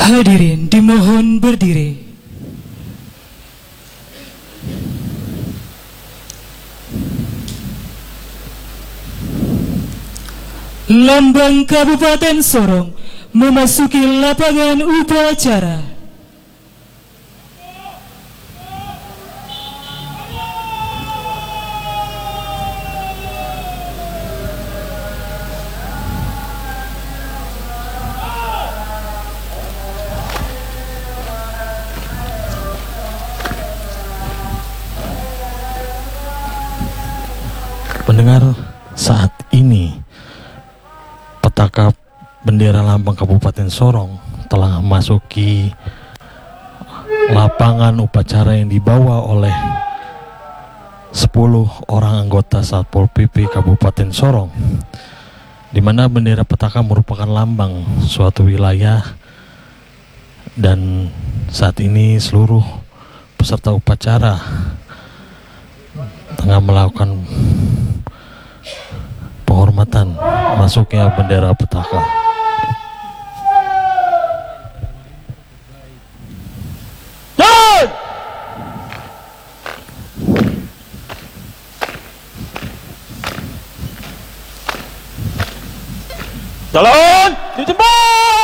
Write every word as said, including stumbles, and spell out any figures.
Hadirin dimohon berdiri. Lambang Kabupaten Sorong memasuki lapangan upacara. Pendengar, saat ini petaka bendera lambang Kabupaten Sorong telah memasuki lapangan upacara yang dibawa oleh sepuluh orang anggota Satpol P P Kabupaten Sorong, di mana bendera petaka merupakan lambang suatu wilayah, dan saat ini seluruh peserta upacara tengah melakukan penghormatan masuknya bendera petaka. Dan jalan dijemput.